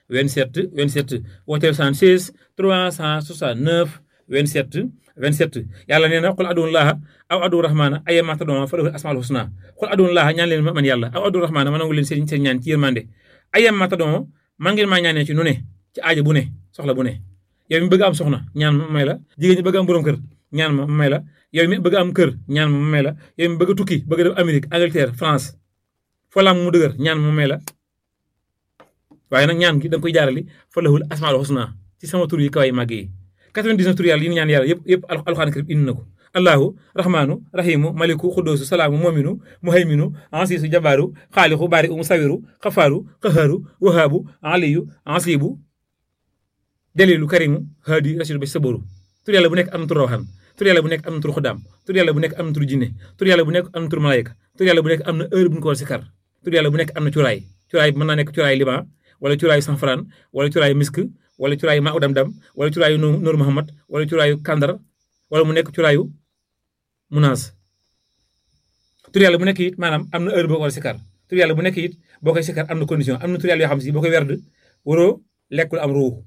27 27 wooteel 76 369 27 27 yàlla nee na xul adullaha aw adu rahmaana ayyama tad'u falahu asmaul husna xul adullaha ñaan leen man yàlla aw adu rahmaana ma nangu leen seen ñaan ci yërmande ayyama tad'u man ngeen maa ñaanee ci nu ne ci aajo bu ne soxla bu ne yow mi bëgg am soxna ñaan ma may la jigéen ñi bëgg am borom kër ñaan ma may la yow mi bëgg am kër ñaan ma may la yow mi bëgg tukki bëgg dem Amérique Angleterre France foo la mu dëgër ñaan ma may la waaye nag ñaan gi da nga koy jaarali falahul asmaul husna ci sama tur yi kaw yi màgg yi 99 tur yàlla yi ñu ñaan yàlla yëpp alxuraan karim indi na ko allahu rahmaanu rahimu maliku xuddoosu salaamu mominu muhayminu ansiisu jabaaru xaalixu baari u musawiru xafaaru qaharu wahaabu aliyu ansibu dalilu karimu haadi rasidu ba saboru tur yàlla bu nekk am na tur rawxaan tur yàlla bu nekk am na tur xudaam tur yàlla bu nekk am na tur jinne tur yàlla bu nekk am na tur malayka tur yàlla bu nekk am na heure bu ñu ko war a sikar tur yàlla bu nekk am na cuuraay cuuraay mën naa nekk cuuraay liban wala cuuraayu sanfran wala cuuraayu misk wala cuuraayu maa udam dam wala cuuraayu Noor Muhammad wala cuuraayu kandar wala mu nekk cuuraayu munaas tur yàlla bu nekk it maanaam am na heure boo ko war a sikar tur yàlla bu nekk it boo koy sikar am na condition am na tur yàlla yoo xam si boo koy werd waroo lekkul am ruu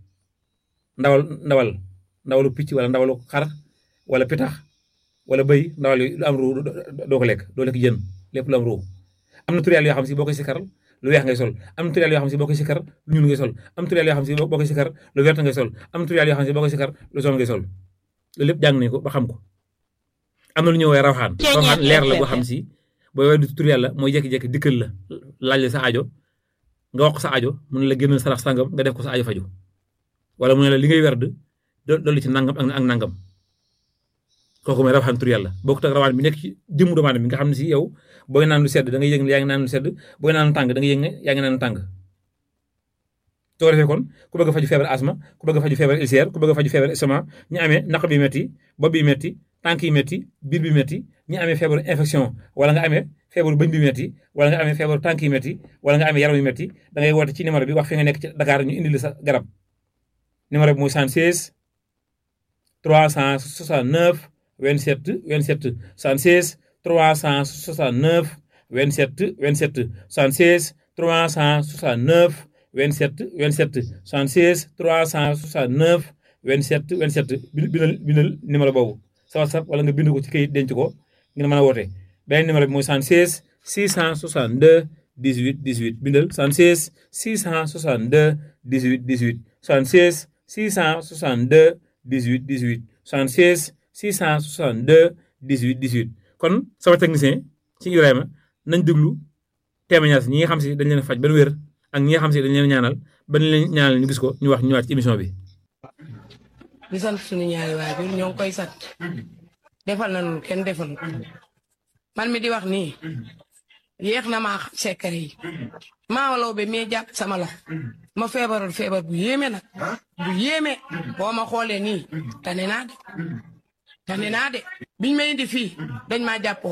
ndawalu picc wala ndawalu xar wala pitax wala bëy ndawal lu am ruu doo ko lekk doo lekk jën lépp lu am ruu am na tur yàlla yoo xam si boo koy sikar lu weex ngay sol am na tur yàlla yoo xam si boo koy sikar lu ñuul ngay sol am tur yàlla yoo xam si boo koy sikar lu vert ngay sol am na tur yàlla yoo xam si boo koy sikar lu jaune ngay sol loolu lépp jàng nañ ko ba xam ko am na lu ñuy woowee rawxaan leer la boo xam si booy weddu tur yàlla mooy jékki-jékki dikkal la laaj la sa aajo nga wax ko sa aajo mu ne la génnal sarax sangam nga def ko sa aajo faju wala mu ne la li ngay werd dolli ci nangam ak nangam kooku mooy rawxaan tur yàlla bokkut ak rawxaan bi nekk ci jëmmu doomu aadama bi nga xam ne si yow booy naan lu sedd da ngay yëg ne yaa ngi naan lu sedd booy naan lu tàng da ngay yëg ne yaa ngi naan lu tàng soo defee kon ku bëgg a faju feebar asma ku bëgg a faju feebar ulcère ku bëgg a faju feebar estomac ñi amee naq bi metti bopp bi metti tànk yi metti biir bi metti ñi amee feebaru infection wala nga amee feebaru bëñ bi metti wala nga amee feebaru tànk yi metti wala nga amee yaram yi metti da ngay woote ci numéro bi wax fi nga nekk ci Dakar ñu indi la sa garab numéro bi mooy 76 369 27 27 76 369 27 27 76 369 27 27 76 369 27 27 bindal numéro boobu sa WhatsApp wala nga bind ko ci kayit denc ko ngeen mën a woote beneen numéro bi mooy 76 662 18 18 bindal 76 662 18 18 76 662 18 18 76 662 18 18 kon sama technicien ci Ibrahima nañ déglu témoignage ñi nga xam si dañ leen faj ban wér ak ñi nga xam si dañ leen ñaanal ban leen ñaanal ñu gis ko ñu wax ñëwaat ci émission bi. di sant suñu ñaari waajur ñoo ngi koy sant defal nañu kenn defal man mi di wax nii yéex na maa xam secret yi maa walaw be mee jàpp sama la ma feebaroon feebar bu yéeme nag bu yéeme boo ma xoolee nii tane naa de biñ may indi fii dañ maa jàppoo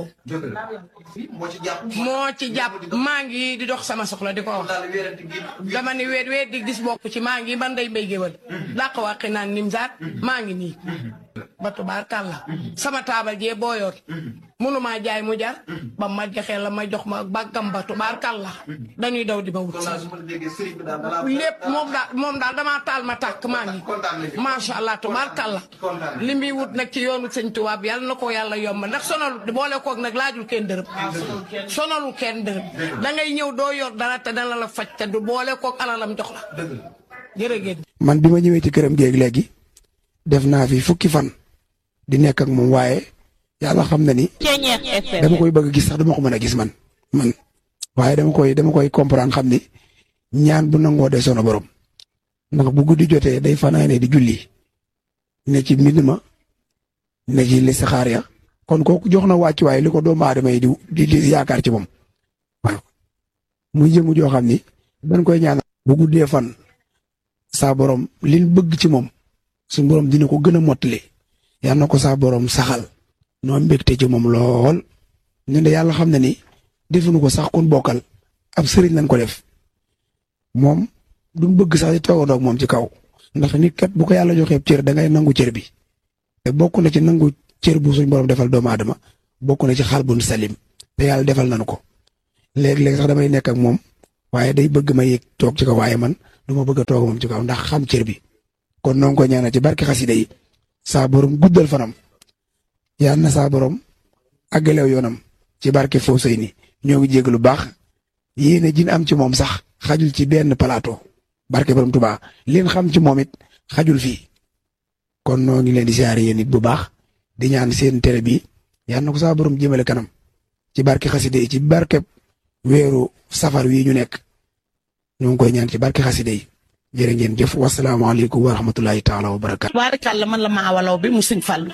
moo ci jàpp maa ngi di dox sama soxla di ko wax dama ni weet di gis bokk ci maa ngi ban day mbay géwal làq wàqi naan nimsaat maa ngi nii ba tubaarkàlla sama taabal jee booyoon mënumaa jaay mu jar ba ma joxee la ma jox ma bàggam ba tubaarkàlla dañuy daw di ma wut lépp moom daal damaa taal ma tàkk maa ngi macha allah tubaarkàlla li muy wut nag ci yoonu sëñ tubaab yàlla na ko yàlla yomb ndax sonalu boole koog nag laajul kenn dërëm sonalu kenn dërëm da ngay ñëw doo yor dara te dana la faj te du boole koog alalam jox la jërëjëf. man bi ma ñëwee ci këram géeg léegi def naa fi fukki fan di nekk ak moom waaye yàlla xam na ni dama koy bëgg a gis sax dama ko mën a gis man waaye dama koy comprendre xam ni ñaan bu nangoo de sono borom ndax bu guddi jotee day fanaane di julli ne ci mbind ma ne ci listixaar ya kon kooku jox na wàccuwaay li ko doomu aadama yi di yaakaar ci moom waaw muy jëmu joo xam ni dañ koy ñaan bu guddee fan saa borom liñ bëgg ci moom suñu borom dina ko gën a mottali yal na ko saa borom saxal noo mbégte ci moom lool ñun de yàlla xam na ni defuñu ko sax kun bokkal ab sëriñ lañ ko def moom duñ bëgg sax di toogandoo ak moom ci kaw ndax nit kat bu ko yàlla joxee cër da ngay nangu cër bi te bokk na ci nangu cër bu suñ borom defal doomu aadama bokk na ci xal bu salim te yàlla defal nañu ko léeg-léeg sax damay nekk ak moom waaye day bëgg ma yéeg toog ci kaw waaye man du ma bëgg a toog moom ci kaw ndax xam cër bi kon noo ngi ko ñaanal ci barke xasida yi saa borom guddal fanam yal na saa borom àggalew yoonam ci barke Fawzeyni ñoo ngi jégg lu baax yéene jin am ci moom sax xajul ci benn plateau barke borom Tuubaa leen xam ci moom it xajul fii kon noo ngi leen di siyaare yéen it bu baax di ñaan seen télé bi yal na ko saa borom jëmale kanam ci barke xasida yi ci barke weeru safar wi ñu nekk ñoo ngi koy ñaan ci barke xasida yi jërë ngeen jëf wasalaamaaleykum wa rahmatulahi taala wa barakaatu. Baarikàlla man la Maawalaw bi mu sëñ Fallu.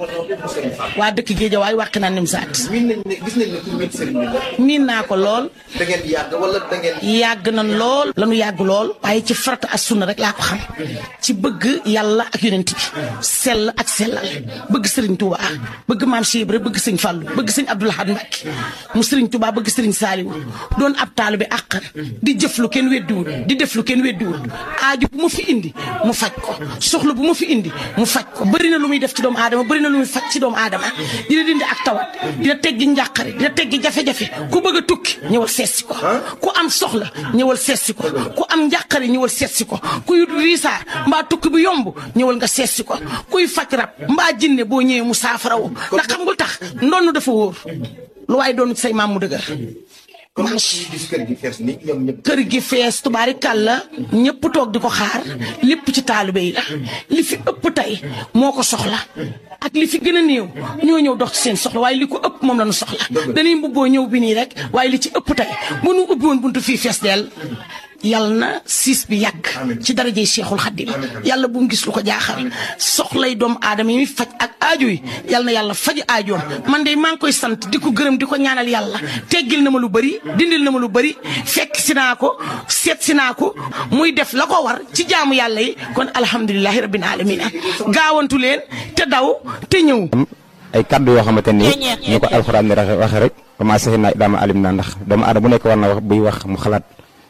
waa dëkk Géejawaay wàq naa nim saat. miin nañ ne gis nañ ne tur bi sëriñ bi la. miin naa ko lool. da ngeen yàgg wala da ngeen. yàgg na lool. lanu yàgg lool. waaye ci farata ak sunna rek laa ko xam. ci bëgg yàlla ak yonent bi. sell ak sellal. bëgg sëriñ Touba. bëgg maam Cheikh Ibra bëgg sëñ Fallu. bëgg sëñ Abdou Lahad Mbacké. mu sëriñ Touba bëgg sëriñ Saliou. doon ab taalibe àqan. di jëf lu kenn weddiwul. di def lu kenn weddiwul. aaju bu ma fi indi mu faj ko soxla bu ma fi indi mu faj ko bëri na lu muy def ci doomu aadama bëri na lu muy faj ci doomu aadama dina dindi ak tawat dina teggi njàqare dina teggi jafe-jafe ku bëgg a tukki ñëwal seetsi ko ku am soxla ñëwal seetsi ko ku am njàqare ñëwal seetsi ko kuy riisaa mbaa tukki bu yomb ñëwal nga seetsi ko kuy faj rab mbaa jinne boo ñëwee mu saafarawu ndax xam nga tax ndonn dafa wóor lu waaye doon say maam mu dëgër comme kër gi fees ni ñoom ñëpp. kër gi fees tubaarikàlla ñëpp toog di ko xaar lépp ci taalibe yi la li fi ëpp tey moo ko soxla ak li fi gën a néew ñoo ñëw dox ci seen soxla waaye li ko ëpp moom la ñu soxla dañuy mbubboo ñëw bi nii rek waaye li ci ëpp tey bu nu ubbi woon buntu fii fees dell yàlla na siis bi yàgg ci darajey Cheikhul Khadim yàlla bu mu gis lu ko jaaxal soxlay doomu aadama yi faj ak aajo yi yàlla na yàlla faj aajoom man de maa ngi koy sant di ko gërëm di ko ñaanal yàlla teggil na ma lu bëri dindil na ma lu bëri fekk si naa ko seet si naa ko muy def la ko war ci jaamu yàlla yi kon alhamdulilahi rabbil alamina gaawantu leen te daw te ñëw. ay kaddu yoo xamante ni ñu ko alxuraan ni waxe rek commencé naa daama alim naa ndax doomu aadama bu nekk war na wax buy wax mu xalaat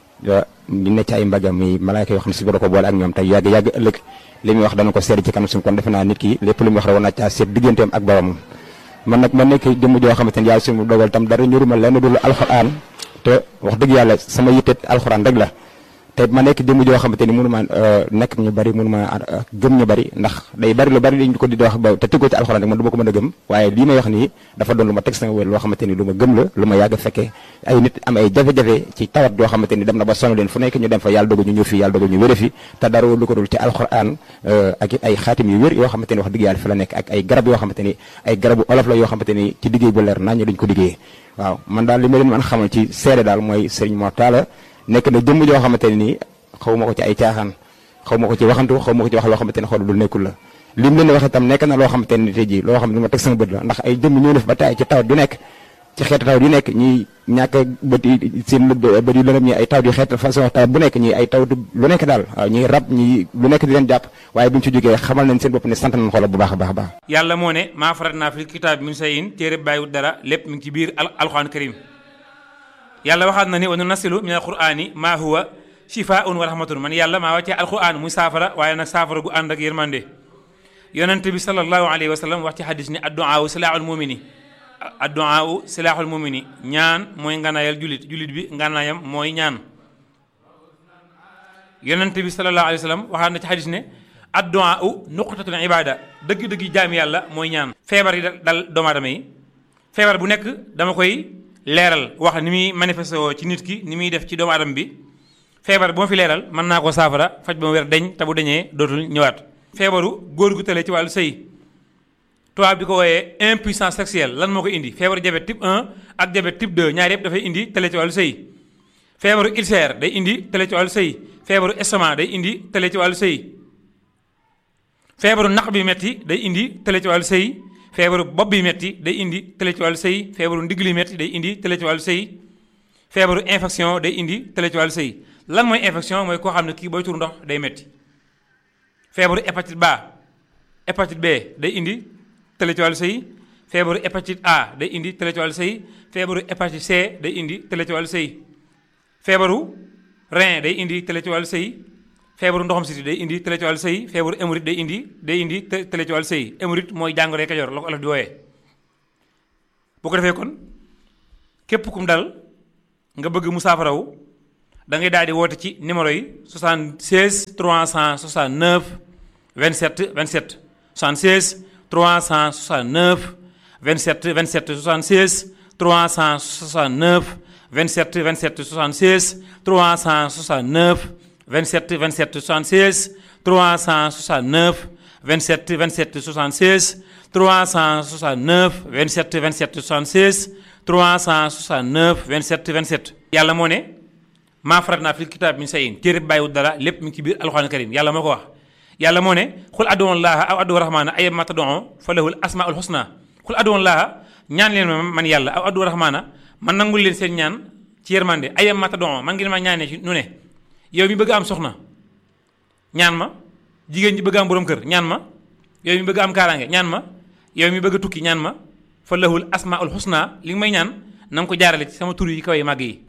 ñu ne ci ay mbagam mi malaayka yoo xam ne si boro ko boole ak ñoom tey yàgg ëllëg li muy wax dana ko seet ci kanam suñu kon defe naa nit ki lépp lu muy wax rek war naa caa seet digganteem ak boromam man nag ma nekk jëmm joo xamante ni yàlla suñu dogal tam dara ñuruma lenn dul alxuraan te wax dëgg yàlla sama yitte alxuraan rek la te ma nekk jëmm joo xamante ni mënu ma nekk ñu bari mënu ma gëm ñu bari ndax day bari lu bari dañ ko di wax ba te tëggoo ci alxuraan rek man du ma ko mën a gëm waaye lii may wax nii dafa doon lu ma teg sama wér loo xamante ni lu ma gëm la lu ma yàgg fekkee ay nit am ay jafe-jafe ci tawat yoo xamante ni dem na ba sonn leen fu nekk ñu dem fa yàlla dogal ñu ñëw fii yàlla dogal ñu wére fi te dara lu ko dul ci alxuraan ak ay xaatim yu wér yoo xamante ni wax dëgg yàlla fi la nekk ak ay garab yoo xamante ni ay garabu olof la yoo xamante ni ci liggéey bu leer nañ dañ ko liggéeyee waaw man daal li ma leen mën xamal ci seede daal mooy Serigne Mor Talla nekk na jëmm joo xamante ni nii xaw ma ko ci ay caaxaan xaw ma ko ci waxantu xaw ma ko ci wax loo xamante ne xool lu nekkul la lim leen wax itam nekk na loo xamante ne tey jii loo xam ne lu ma teg sama bët la ndax ay jëmm ñoo def ba tey ci tawat yu nekk ci xeetu tawat yu nekk ñi ñàkk bët yi seen bët yu lëndëm ñi ay tawat yu xeetu façon tawat bu nekk ñi ay tawat lu nekk daal waaw ñi rab ñi lu nekk di leen jàpp waaye buñ ci jógee xamal nañ seen bopp ne sant nañ xoolal bu baax a baax yàlla moo ne maa farat naa fi kitaab min shay'in téere bàyyiwut dara lépp mi ngi ci biir alxuraan karim yàlla waxaat na ni wa nunazzilu min alqur'ani maa huwa shifaa'un wa rahmatun man yàlla maa wàccee alquran muy saafara waaye nag saafara gu ànd ak yërmande yonente bi sallallahu alayhi wa sallam wax ci xadis ni addu'aa silaaxul mumini addu'aa silaaxul mumini ñaan mooy nganaayal julit bi nganaayam mooy ñaan yonente bi sallallahu alayhi wa sallam waxaat na ci xadis ne addu'aa nuqtatul ibada dëgg-dëgg jaami yàlla mooy ñaan feebar yi dal doomu aadama yi feebar bu nekk dama koy leeral wax ni muy manifesté woo ci nit ki ni muy def ci doomu aadama bi feebar bu ma fi leeral mën naa ko saafara faj ba mu wér deñ te bu deñee dootul ñëwaat feebaru góor gu tële ci wàllu sëy tubaab di ko wooyee impuissance sexuelle lan moo ko indi feebaru diabète type 1 ak diabète type 2 ñaar yëpp dafay indi tële ci wàllu sëy feebaru ulcère day indi tële ci wàllu sëy feebaru estomac day indi tële ci wàllu sëy feebaru naq bi metti day indi tële ci wàllu sëy feebaru bopp bi metti day indi tële ci wàllu sëy feebaru ndigg li metti day indi tële ci wàllu sëy feebaru infection day indi tële ci wàllu sëy lan mooy infection mooy koo xam ne kii booy tur ndox day metti feebaru hépatite B day indi tële ci wàllu sëy feebaru hépatite A day indi tële ci wàllu sëy feebaru hépatite C day indi tële ci wàllu sëy feebaru rein day indi tële ci wàllu sëy feebaru ndoxam siti day indi tële ci wàllu sëy feebaru hémorroïde day indi tële ci wàllu sëy hémorroïde mooy jàngoro Kajoor la ko olof di wooyee bu ko defee kon képp kum dal nga bëgg mu saafarawu da ngay daal di woote ci numéro yi 76 369 27 27 76 369 27 27 76 369 27 27 76 369 27 27 76 369 27 27 76 369 27 27 76 369 27 27 yàlla moo ne maa faratnaa fil kitaab min shay'in téere bàyyiwul dara lépp mi ngi ci biir alxuraan karim yàlla moo ko wax yàlla moo ne xul aduwwan laaha aw aduwwa rahmaana ayyammaa tad'uu falahul asmaa'ul husnaa xul aduwwan laaha ñaan leen ma man yàlla aw aduwwa rahmaana man nangul leen seen ñaan ci yërmande ayyammaa tad'uu man ngeen ma ñaanee ci nu ne yow mi bëgg am soxna ñaan ma jigéen ñi bëgg am borom kër ñaan ma yow mi bëgg am kaaraange ñaan ma yow mi bëgg a tukki ñaan ma falahul asmaa'ul husnaa li nga may ñaan na nga ko jaarale ci sama tur yi kaw yi màgg yi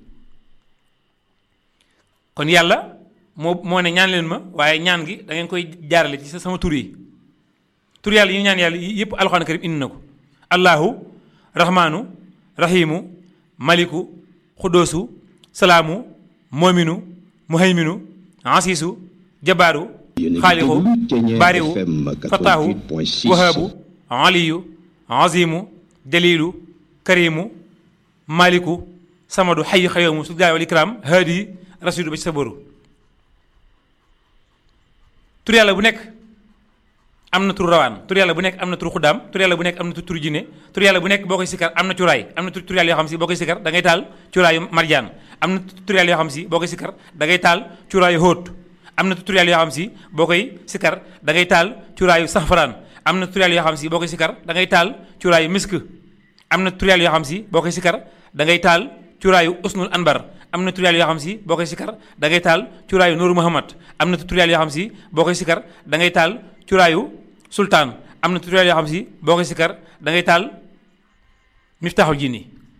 kon yàlla moo ne ñaan leen ma waaye ñaan gi da ngeen koy jaarale ci sama tur yi tur yàlla yi ñu ñaan yàlla yëpp alxuraan karim indi na ko allahu rahmaanu rahimu maliku xudoosu salaamu moominu muhayminu asiisu jabaaru xaalixu baariwu fataahu wahaabu aliyu azimu jalilu karimu maliku samadu xayu xayoomu su jaay wal ikram haadi rasidu ba ci sa boru tur yàlla bu nekk am na tur rawaan tur yàlla bu nekk am na tur xuddaam tur yàlla bu nekk am na tur jinne tur yàlla bu nekk boo koy sikkar am na curaay am na tur yàlla yoo xam si boo koy sikkar da ngay taal curaayu marjaan am na tur yàlla yoo xam si boo koy sikkar da ngay taal curaayu hóot am na tur yàlla yoo xam si boo koy sikkar da ngay taal curaayu safaraan am na tur yàlla yoo xam si boo koy sikkar da ngay taal curaayu misk am na tur yàlla yoo xam si boo koy sikkar da ngay taal curaayu usnul anbar am na tur yàlla yoo xam si boo koy sikkar da ngay taal curaayu Nuuru Muhammad am na tur yàlla yoo xam si boo koy sikkar da ngay taal curaayu sultaan am na tur yàlla yoo xam si boo koy sikkar da ngay taal miftaaxul jinni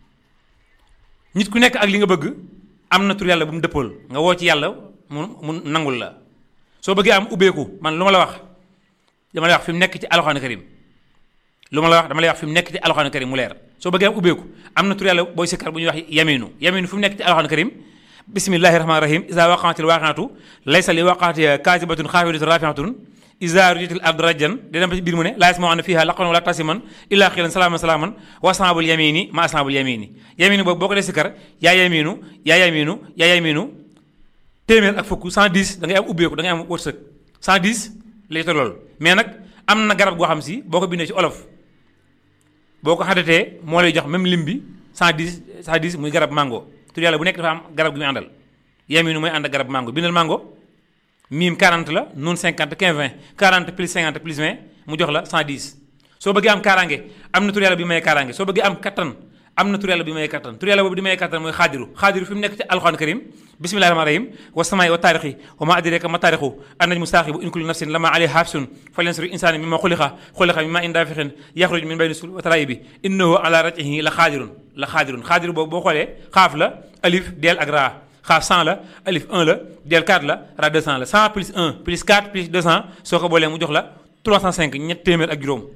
nit ku nekk ak li nga bëgg am na tur yàlla bu mu dëppool nga woo ci yàlla mu nangul la soo bëggee am ubbeeku man lu ma la wax dama lay wax fi mu nekk ci alxuraan karim lu ma la wax dama lay wax fi mu nekk ci alxuraan karim mu leer soo bëggee am ubbeeku am na tur yàlla booy sikkar bu ñuy wax yaminu yaminu fi mu nekk ci alxuraan karim bismillahi rahmaani rahim isa waqaatil waaqiatu laysa li waqaatiha kaasibatun xaafidatun raafiatun isa rujatil ardu rajjan di dem ba ci biir mu ne laa yasma'uuna fiihaa laqwan wala tasiman illaa qiilan salaaman salaaman wa ashaabul yamini ma ashaabul yamini yaminu boobu boo ko dee sikkar yaa yaminu yaa yaminu yaa yaminu téeméer ak fukk 110 da ngay am ubbeeku da ngay am wërsëg 110 lay tollool mais nag am na garab goo xam si boo ko bindee ci olof boo ko xadatee moo lay jox même lim bi 110 muy garab mango tur yàlla bu nekk dafa am garab gi muy àndal yaminu mooy ànd ak garab mango bindal mango miim 40 la nun 50 15 20 40 plus 50 plus 20 mu jox la 110 soo bëggee am kaaraange am na tur yàlla bi may kaaraange soo bëggee am kattan am na tur yàlla bi may kattan tur yàlla boobu di may kattan mooy xaadiru fi mu nekk ci alxuraan karim bismillahi rahmaani rahim wa samaai wa taarixi wa ma adraka ma taarixu an najmu saaxibu in kullu nafsin lama alayha xaafsun falyansuri insaani mimma xuliqa mimma in daafixin yaxruj min bayni sul wa taraayibi innahu ala raj'ihi la xaadirun xaadiru boobu boo xoolee xaaf la alif deel ak raa xaaf 100 la alif 1 la del 4 la ra 200 la 100 plus 1 plus 4 plus 200 soo ko boolee mu jox la 305 ñett téeméer ak juróom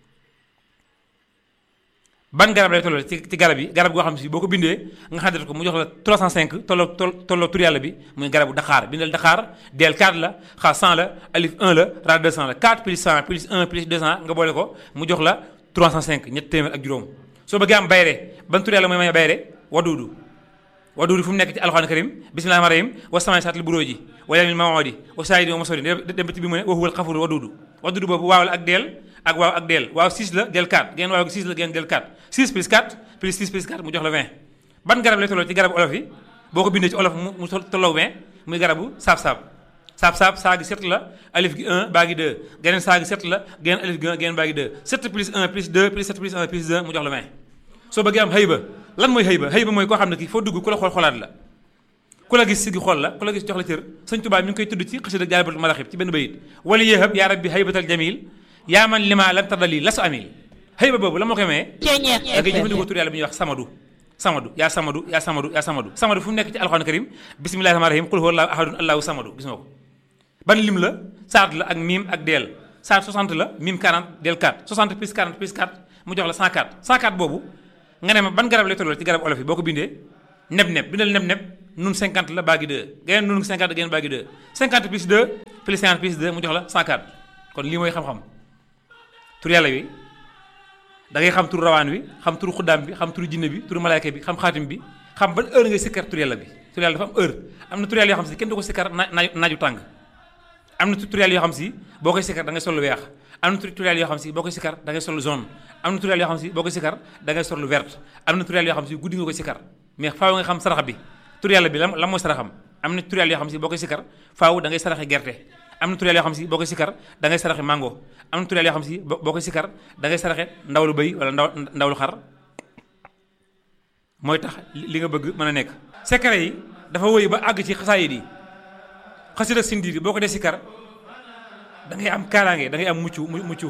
ban garab lay tolloo ci garab yi garab goo xam si boo ko bindee nga xaddate ko mu jox la 305 tolloo tur yàlla bi muy garabu Dakar bindal Dakar del 4 la xaaf 100 la alif 1 la ra 200 la 4 plus 100 plus 1 plus 200 nga boole ko mu jox la 305 ñett téeméer ak juróom soo bëggee am bayre ban tur yàlla mooy may bayre waduudu fu mu nekk ci alxuraan karim bismillahi rahmaani rahim wa samaa'i zaatil buruuji wa yawmil maw'udi wa saa'idin wa mas'uudin dem ba ci bi mu ne wa huwal xafuuru waduudu boobu waaw la ak deel ak waaw ak deel waaw 6 la del 4 geen waaw 6 la geen del 4 6 plus 4 plus 6 plus 4 mu jox la 20 ban garab lay tolloo ci garabu olof yi boo ko bindee ci olof mu tolloo 20 muy garabu saab-saab saa gi 7 la alif gi 1 baa gi 2 geneen saa gi 7 la geneen alif gi 1 geneen baa gi 2 7 plus 1 plus 2 plus 7 plus 1 plus 2 mu jox la 20 soo bëggee am xëyba lan mooy xëyba mooy koo xam ne kii foo dugg ku la xool xoolaat la ku la gis sigi xool la ku la gis jox la cër sëñ Tuubaa mi ngi koy tudd ci xasida Jaalibatul Maraaxib ci benn bayit wala yéexab yaa rabbi xëybatal jamil yaa man lima lam tardali la su amil xëyba boobu la moo koy maye da ngay jëfandikoo tur yàlla bi ñuy wax samadu fu mu nekk ci alxuraan karim bismillahi rahmaani rahim qul huwallaahu ahadun allahu samadu gis nga ko ban lim la saat la ak miim ak deel saat 60 la miim 40 deel 4 60 plus 40 plus 4 mu jox la 104 boobu nga ne ma ban garab lay tolloo ci garab olof yi boo ko bindee neb-neb bindal neb-neb nun 50 la baagi 2 geneen nun 50 geneen baagi 2 50 plus 2 plus 50 plus 2 mu jox la 104 kon lii mooy xam-xam tur yàlla wi da ngay xam tur rawaan wi xam tur xuddaam bi xam tur jinne bi tur malaayka bi xam xaatim bi xam ban heure ngay sikkar tur yàlla bi tur yàlla dafa am heure am na tur yàlla yoo xam si kenn du ko sikkar naaju tàng am na tur yàlla yoo xam si boo koy sikkar da ngay sol lu weex am na tur yàlla yoo xam si boo koy sikkar da ngay sol lu jaune am na tur yàlla yoo xam si boo koy sikkar da ngay sol lu vert am na tur yàlla yoo xam si guddi nga koy sikkar mais faaw nga xam sarax bi tur yàlla bi lan mooy saraxam am na tur yàlla yoo xam si boo koy sikkar faaw da ngay saraxe gerte am na tur yàlla yoo xam si boo koy sikkar da ngay saraxe mango am na tur yàlla yoo xam si boo koy sikkar da ngay saraxe ndaw lu bëy wala ndaw lu xar mooy tax li nga bëgg mën a nekk secret yi dafa wëy ba àgg ci xasaayid yi xasida ak sindiir boo ko dee sikkar da ngay am kaaraange da ngay am mucc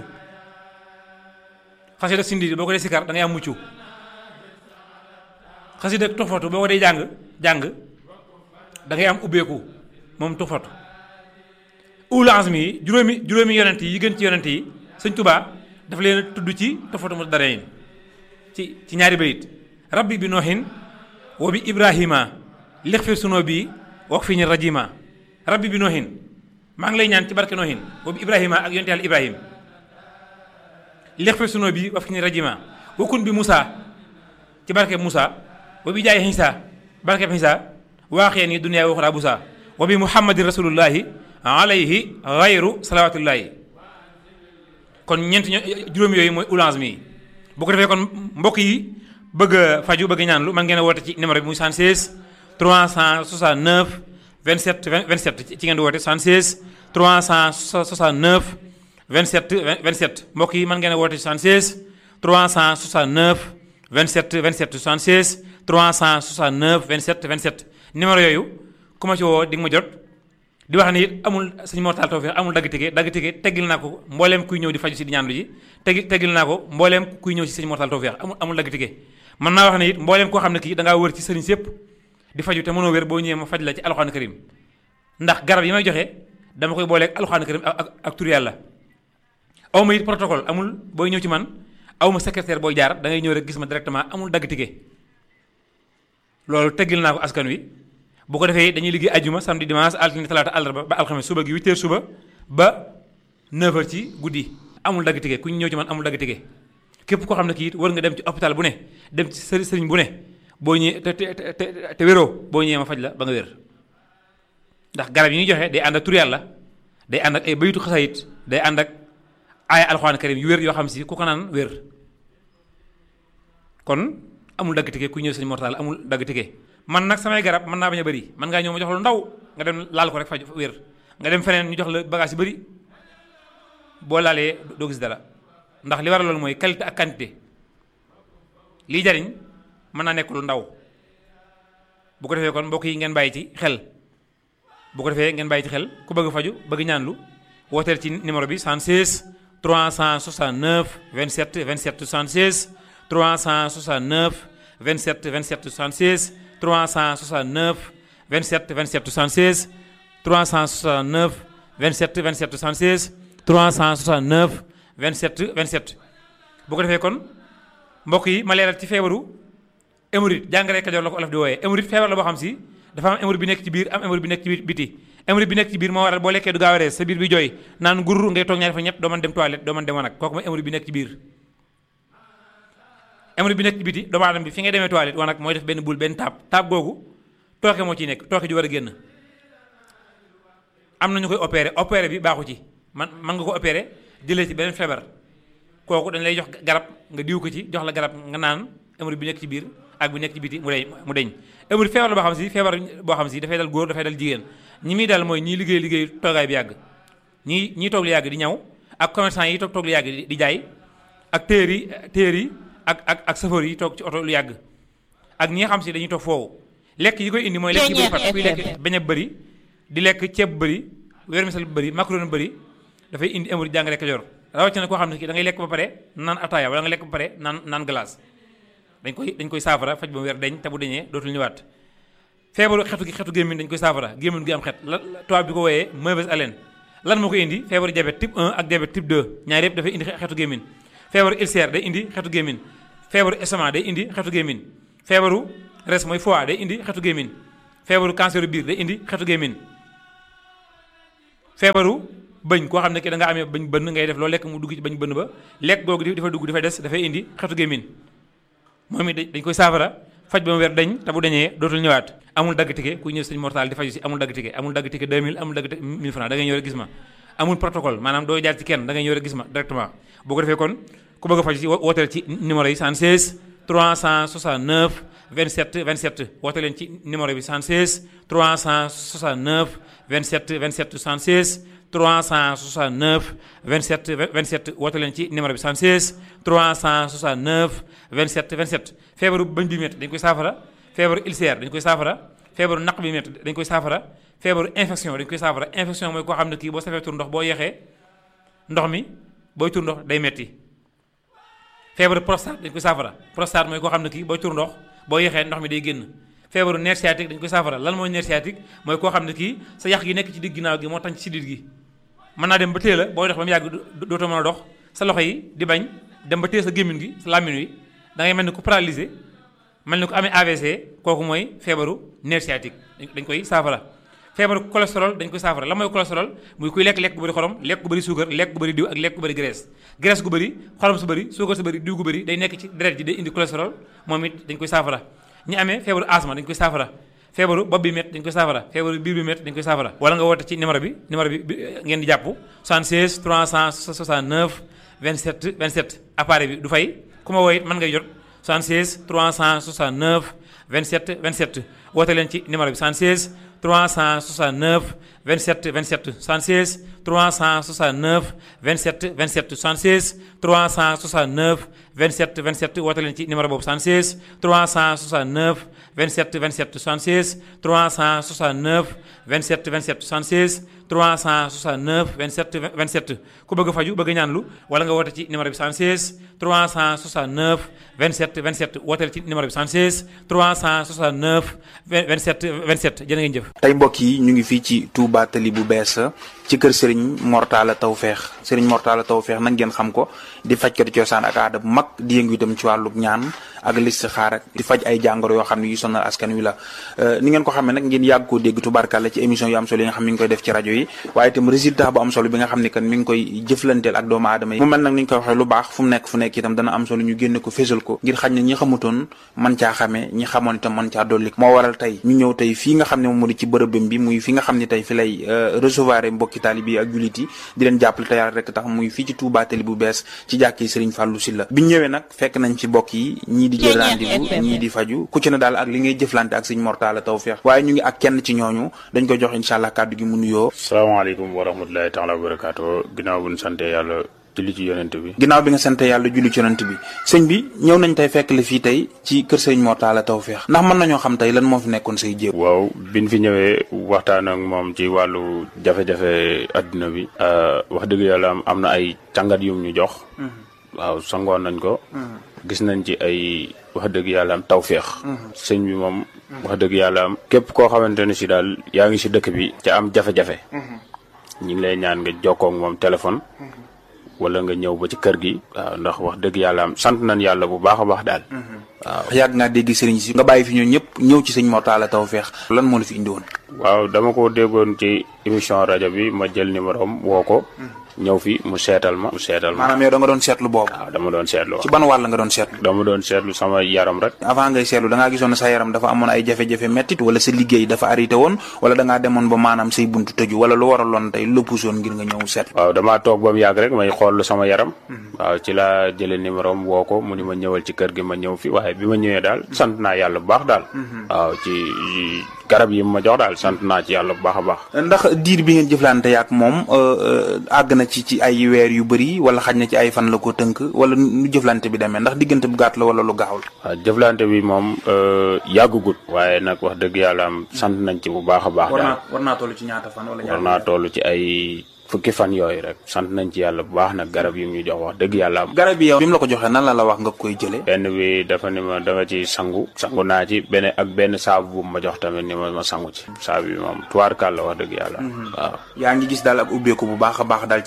xasida ak sindiir boo ko dee sikkar da ngay am mucc xasida ak toxfatu boo ko dee jàng da ngay am ubbeeku moom toxfatu ulul azmi yi juróomi yonent yi gën ci yonent yi Sëñ Tuubaa dafa leen tudd ci toxfatu mu darayin ci ñaari bayit rabbi bi noohin wa bi ibrahima lixfir sunoo bi wax fi ñu rajima rabbi bi noohin maa ngi lay ñaan ci barke noohin wa bi ibrahima ak yonte yàlla ibrahim lixfir sunoo bi wax fi ñu rajima wakun bi Moussa ci barke Moussa wa bi jaay Xiisa barke Xiisa waaxee ni duniyaa waxuraa busa wa bi muhammadin rasulullahi alayhi xayru salawatullahi kon ñeent juróom yooyu mooy ulange mi bu ko defee kon mbokk yi bëgg a faju bëgg ñaan lu man ngeen a woote ci numéro bi muy 76 369 27 27 ci ngeen di woote 76 369 27 27 mbokk yi man ngeen a woote 76 369 27 27 76 369 27 27 numéro yooyu ku ma ci woo di nga ma jot di wax ne it amul sëñ Mortal Tawfekh amul dagg tige teggil naa ko mbooleem kuy ñëw di faju si di ñaan lu ji teggil naa ko mbooleem kuy ñëw si sëñ Mortal Tawfekh amul dagg tige mën naa wax ne it mbooleem koo xam ne kii da ngaa wër ci sëriñ sépp di faju te mënoo wér boo ñëwee ma faj la ci alxuraan karim ndax garab yi may joxe dama koy booleeg alxuraan karim ak tur yàlla aw ma it protocole amul booy ñëw ci man aw ma secrétaire booy jaar da ngay ñëw rek gis ma directement amul dagg tige loolu teggil naa ko askan wi bu ko defee dañuy liggéey ajjuma samedi dimanche altine talaata àllarba ba alxames suba gi 8h suba ba 9h ci guddi amul dagg tige ku ñu ñëw ci man amul dagg tige képp koo xam ne kii it war nga dem ci hôpital bu ne dem ci sëriñ bu ne boo ñëwee te wéroo boo ñëwee ma faj la ba nga wér ndax garab yi ñuy joxe day ànd ak tur yàlla day ànd ak ay bayitu xasayit day ànd ak aaya alxuraan karim yu wér yoo xam si ku ko naan wér kon amul dagg tige ku ñëw sëñ Mortal amul dagg tige man nag samay garab mën naa bañ a bëri mën ngaa ñëw ma jox lu ndaw nga dem laal ko rek faj wér nga dem feneen ñu jox la bagage yu bëri boo laalee doo gis dara ndax li waral loolu mooy qualité ak quantité lii jariñ mën naa nekk lu ndaw bu ko defee kon mbokk yi ngeen bàyyi ci xel bu ko defee ngeen bàyyi ci xel ku bëgg faju bëgg ñaan lu wooteel ci numéro bi 76 369 27 27 76 369 27 27 76 369 27 27 76 369 27 27 76 369 27 27 bu ko defee kon mbokk yi ma leeral ci feebaru hémorroïde jàngare Kajoor la ko olof di wooyee hémorroïde feebar la boo xam si dafa am hémorroïde bi nekk ci biir am hémorroïde bi nekk ci biti hémorroïde bi nekk ci biir moo waral boo lekkee du gaaw a rees sa biir bi jooy naan gurur ngay toog ñaari fa ñett doo mën dem toilette doo mën dem wanag kooku mooy hémorroïde bi nekk ci biir hémorroïde bi nekk ci biti doomu aadama bi fi ngay demee toilette wanag mooy def benn bul benn taab googu tooke moo ciy nekk tooke ju war a génn am na ñu koy opéré bi baaxu ci man nga ko opéré jëlee ci beneen feebar kooku dañ lay jox garab nga diw ko ci jox la garab nga naan hémorroïde bi nekk ci biir ak bi nekk ci biti mu deñ hémorroïde feebar la boo xam si dafay dal góor dafay dal jigéen ñi muy dal mooy ñii liggéey toogaay bi yàgg ñii toog lu yàgg di ñaw ak commerçant yi toog lu yàgg di jaay ak téer yi ak chauffeur yi toog ci oto lu yàgg ak ñi nga xam si dañuy toog foofu lekk yi koy indi mooy lekk yi bëri fat kuy lekk beñe bëri di lekk ceeb bëri vermicelle bëri macaroni bëri dafay indi hémorroïde jàngare Kajoor rawatina koo xam ne kii da ngay lekk ba pare naan ataaya wala nga lekk ba pare naan glace dañ koy saafara faj ba mu weer deñ te bu deñee dootul ñëwaat feebaru xetu gémmiñ dañ koy saafara gémmiñ gi am xet la tubaab bi ko wooyee mauvaise haleine lan moo koy indi feebaru diabète type 1 ak diabète type 2 ñaar yëpp dafay indi xetu gémmiñ feebaru ulcère day indi xetu gémmiñ feebaru estomac day indi xetu gémmiñ feebaru res mooy foie day indi xetu gémmiñ feebaru cancer biir day indi xetu gémmiñ feebaru bëñ koo xam ne ki da nga amee bëñ bënn ngay def loolu lekk mu dugg ci bëñ bënn ba lekk googu dafa dugg dafay des dafay indi xetu gémmiñ moom it dañ koy saafara faj ba mu wér dañ te bu dañee dootul ñëwaat amul dagg tike ku ñëw sëñ mortal di faju si amul dagg tike 2000 amul dagg 1000 francs da ngay ñëw rek gis ma amul protocole maanaam doo jaar ci kenn da ngay ñëw rek gis ma directement boo ko defee kon ku bëgg a faju si wooteel ci numéro yi 76 369 27 27 woote leen ci numéro bi 76 369 27 27 76 369 27 27 woote leen ci numéro bi 76 369 27 27 feebaru bëñ bi métti dañ koy saafara feebaru ulcère dañ koy saafara feebaru naq bi métti dañ koy saafara feebaru infection dañ koy saafara infection mooy koo xam ne kii boo safee tur ndox boo yeexee ndox mi booy tur ndox day metti feebaru prostate dañ koy saafara prostate mooy koo xam ne kii booy tur ndox boo yeexee ndox mi day génn feebaru nerf sciatique dañ koy saafara lan mooy nerf sciatique mooy koo xam ne kii sa yax gi nekk ci digg ginnaaw gi moo tax ci sidit gi mën naa dem ba téye la booy dox ba mu yàgg dootoo mën a dox sa loxo yi di bañ dem ba téye sa gémmiñ gi sa làmmiñ wi da ngay mel ni ku paralysé mel ni ku amee AVC kooku mooy feebaru nerf sciatique dañ koy saafara feebaru cholestérol dañ koy saafara la mooy cholestérol muy kuy lekk gu bëri xorom lekk gu bëri suukar lekk gu bëri diw ak lekk gu bëri graisse gu bëri xorom su bëri suukar su bëri diw gu bëri day nekk ci deret ji day indi cholestérol moom it dañ koy saafara ñi amee feebaru asma dañ koy saafara feebaru bopp bi métti dañ koy saafara feebaru biir bi métti dañ koy saafara wala nga woote ci numéro bi ngeen di jàpp 76 369 27 27 appareil bi du fay ku ma woo it mën ngay jot 76 369 27 27 woote leen ci numéro bi 76 369 27 27 76 369 27 27 76 369 27 27 woote leen ci numéro boobu 76 369 27 27 76 369 27 27 76 369 27 27 ku bëgg a faju bëgg a ñaanlu wala nga woote ci numéro bi 76 369 27 27 wooteel ci numéro bi 76 369 27 27 jërë ngeen jëf. tey mbokk yi ñu ngi fii ci Touba Tali bu bees ci kër Serigne Mortalla Tawfekh Serigne Mortalla Tawfekh nag ngeen xam ko di fajkatu cosaan ak aada bu mag di yëngu itam ci wàllu ñaan ak listixaar ak di faj ay jàngoro yoo xam ne yu sonal askan wi la ni ngeen ko xamee nag ngeen yàgg koo dégg tubarkalla ci émission yu am solo yi nga xam mi ngi koy def ci rajo yi waaye itam résultat bu am solo bi nga xam ne kan mi ngi koy jëflanteel ak doomu aadama yi mu mel nag ni ñu koy waxee lu baax fu mu nekk itam dana am solo ñu génne ko fésal ko ngir xañ ne ñi xamutoon man caa xamee ñi xamoon itam man caa dolli moo waral tey ñu ñëw tey fii nga xam ne moom moo di ci bërëbam bi muy fi nga xam ne tey fi lay recevoir mbokki taalibe yi ak jullit yi di leen jàppale te yàlla rek tax muy fii ci Touba Tali bu bees ci jàkkee Serigne Fallou Sylla bi ñu ñëwee nag fekk nañ ci bokk yi ñii di jël rendez-vous ñii di faju ku ci ne daal ak li ngay jëflante ak Serigne Mortalla Tawfekh waaye ñu ngi ak kenn ci ñooñu dañ koy jox incha allah kàddu gi mu nuyoo. salaamaaleykum wa rahmatulahi taala wa barakaatu ginnaaw bu ñu sante yàlla julli ci yonent bi. ginnaaw bi nga sante yàlla julli ci yonent bi sëñ bi ñëw nañ tey fekk la fii tey ci kër Serigne Mortalla Tawfekh ndax mën nañoo xam tey lan moo fi nekkoon say jéem. waaw biñ fi ñëwee waxtaan ak moom ci wàllu jafe-jafe adduna bi wax dëgg yàlla am na ay càngat yum ñu jox. waaw sangoon nañ ko. gis nañ ci ay wax dëgg yàlla am tawféex. sëñ bi moom wax dëgg yàlla am képp koo xamante ne si daal yaa ngi si dëkk bi ca am jafe-jafe. ñu ngi lay ñaan nga jokkoo ak moom téléphone. wala nga ñëw ba ci kër gi. waaw ndax wax dëgg yàlla am sant nañ yàlla bu baax a baax daal. waaw yàgg ngaa dégg sëriñ si nga bàyyi fi ñoo ñëpp ñëw ci sëñ Mortalla Tawfekh lan moo la fi indi woon. waaw dama ko déggoon ci émission rajo bi ma jël numéro am woo ko. ñëw fi mu seetal ma. maanaam yow da nga doon seetlu boobu. waaw dama doon seetlu. ci ban wàll nga doon seetlu. dama doon seetlu sama yaram rek. avant ngay seetlu da ngaa gisoon ne sa yaram dafa amoon ay jafe-jafe mettit wala sa liggéey dafa arrêté woon wala da ngaa demoon ba maanaam say buntu tëju wala lu waraloon tey lu pusoon ngir nga ñëw seet. waaw damaa toog ba mu yàgg rek may xool sama yaram. waaw ci laa jëlee numéro am woo ko mu ni ma ñëwal ci kër gi ma ñëw fi waaye bi ma ñëwee daal sant naa yàlla bu baax daal. waaw ci garab yi ma jox daal sant naa ci yàlla bu baax a baax. ndax diir bi ngeen jëflante yaak moom àgg na ci ay weer yu bëri wala xaj na ci ay fan la ko tënk wala nu jëflante bi demee ndax diggante bu gàtt la wala lu gaaw la. waaw jëflante bi moom yàggugut. waaye nag wax dëgg yàlla am sant nañ ci bu baax a baax. daal war naa toll ci ñaata fan wala war naa toll ci ay fukki fan yooyu rek sant nañ ci yàlla bu baax nag garab yi ñu jox wax dëgg yàlla am. garab yi yow bi mu la ko joxee nan la wax nga koy jëlee. benn bi dafa ni ma da nga ci sangu naa ci benn saabu bu ma jox tamit ni ma sangu ci saabu bi moom tuwaarkàl la wax dëgg yàlla. waaw yaa ngi gis daal ak ubbeeku bu baax a baax daal ci yëf yi.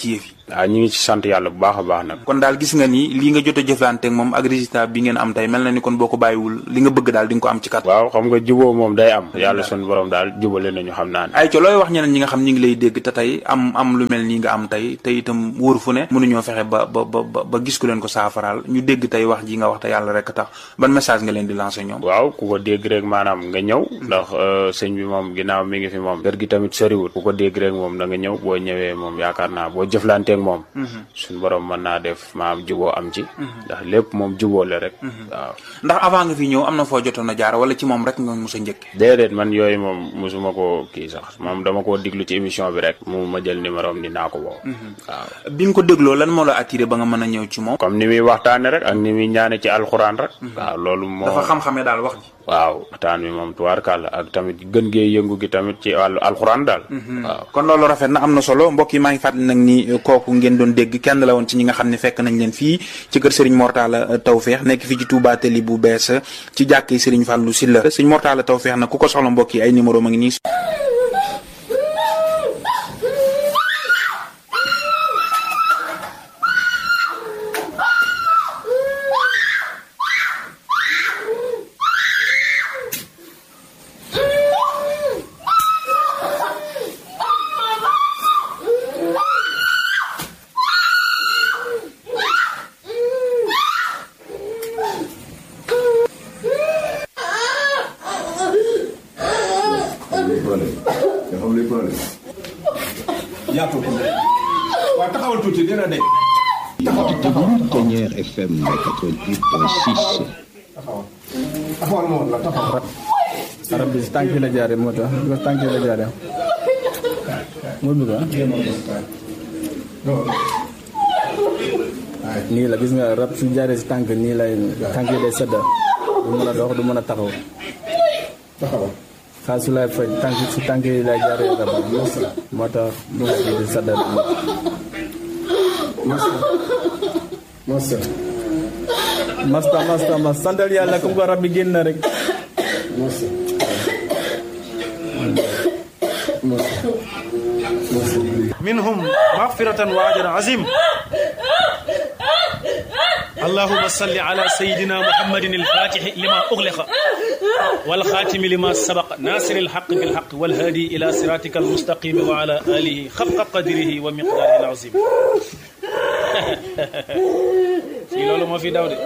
waaw ñu ngi ci sant yàlla bu baax a baax nag. kon daal gis nga ni lii nga jot a jëflanteeg moom ak résultat bi ngeen am tey mel na ni kon boo ko bàyyiwul li nga bëgg daal di nga ko am ci kat. waaw xam nga juboo moom day am yàlla sunu borom daal jubale nañu xam naa ne. ay co looy wax ñeneen ñi nga xam ñi ngi lay dégg te tey am lu mel nii nga am tey te itam wóor fu ne mënuñoo fexe ba gis ku leen ko saafaraal ñu dégg tey wax ji nga wax te yàlla rek tax ban message nga leen di lancer ñoom. waaw ku ko dégg rek maanaam nga ñëw ndax sëñ bi moom ginnaaw mi ngi fi moom kër gi tamit soriwul ku ko dégg rek moom da nga ñëw boo ñëwee moom yaakaar naa boo jëflanteeg moom suñu borom mën naa def maam juboo am ci ndax lépp moom juboo la rek waaw. ndax avant nga fi ñëw am na foo jotoon a jaar wala ci moom rek nga mos a njëkk. déedéet man yooyu moom mosuma ko kii sax moom dama koo diglu ci émission bi rek mu ma jël numéro am dinaa ko woo. waaw bi nga ko dégloo lan moo la attiré ba nga mën a ñëw ci moom. comme ni muy waxtaane rek ak ni muy ñaane ci alxuraan rek. waaw loolu moo dafa xam-xamee daal wax ji. waaw waxtaan wi moom tubaarkàlla ak tamit gën gee yëngu gi tamit ci wàllu alxuraan daal. waaw kon loolu rafet na am na solo mbokk yi maa ngi fàttali nag ni kooku ngeen doon dégg kenn la woon ci ñi nga xam ne fekk nañ leen fii ci kër Serigne Mor Talla Tawfekh nekk fii ci Touba Tali bu bees ci jàkki Serigne Fallou Sylla Serigne Mor Talla Tawfekh nag ku ko soxla mbokk yi ay numéro ma ngi nii. waaw taxawal tuuti dina de. Ténière FM 88.6. taxawal moo la taxawal. arab bi si tànk la jaaree moo tax bi ko tànk la jaaree. moo bi ba nii la gis nga rab su jaaree si tànk nii lay tànk yi day sedda du mën a dox du mën a taxaw. taxawal. xaalis su lay faj tànk si tànk yi lay jaaree rab moo tax mu di sedda. masta santal yàlla comme ko rab bi génn na rek. minhum maghfiratan wa ajran azim. اللهم صل على سيدنا محمد الفاتح لما أغلق والخاتم لما سبق ناصر الحق بالحق والهادي إلى صراطك المستقيم وعلى آله حق قدره ومقداره العظيم. في لولو ما في داود